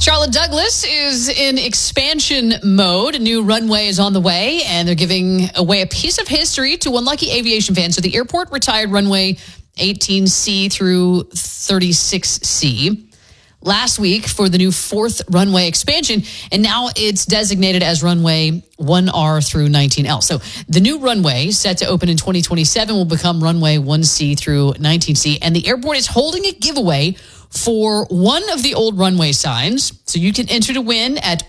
Charlotte Douglas is in expansion mode. A new runway is on the way, and they're giving away a piece of history to one lucky aviation fan. So the airport retired runway 18C through 36C last week for the new fourth runway expansion, and now it's designated as runway 1R through 19L. So the new runway, set to open in 2027, will become runway 1C through 19C, and the airport is holding a giveaway for one of the old runway signs. So you can enter to win at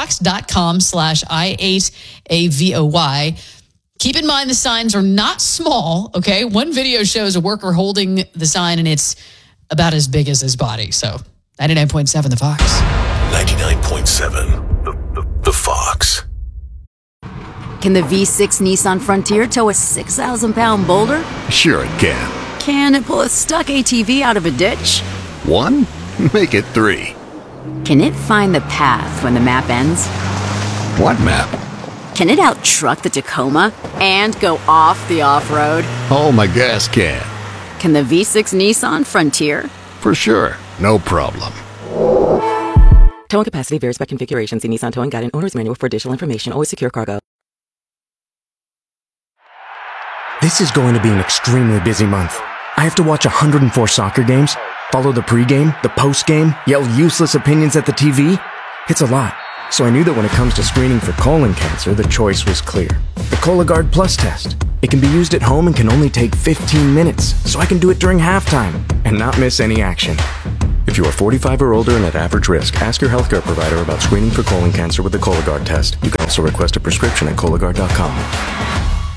woodbox.com/I8AVOY. Keep in mind the signs are not small, okay? One video shows a worker holding the sign, and it's about as big as his body. So 99.7 The Fox. 99.7 The Fox. Can the V6 Nissan Frontier tow a 6,000-pound boulder? Sure it can. Can it pull a stuck ATV out of a ditch? 1? Make it 3. Can it find the path when the map ends? What map? Can it out-truck the Tacoma and go off the off-road? Oh, my gas can. Can the V6 Nissan Frontier? For sure. No problem. Towing capacity varies by configuration. See Nissan Towing Guide and Owner's Manual for additional information. Always secure cargo. This is going to be an extremely busy month. I have to watch 104 soccer games, follow the pregame, the postgame, yell useless opinions at the TV. It's a lot. So I knew that when it comes to screening for colon cancer, the choice was clear. The Cologuard Plus test. It can be used at home and can only take 15 minutes, so I can do it during halftime and not miss any action. If you are 45 or older and at average risk, ask your healthcare provider about screening for colon cancer with the Cologuard test. You can also request a prescription at Cologuard.com.